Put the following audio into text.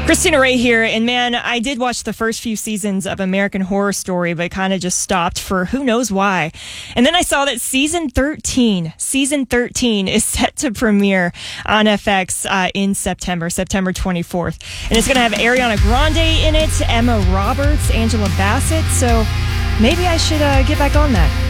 Christina Ray here, and man, I did watch the first few seasons of American Horror Story, but kind of just stopped for who knows why. And then I saw that season 13 is set to premiere on FX in September 24th. And it's going to have Ariana Grande in it, Emma Roberts, Angela Bassett, so maybe I should get back on that.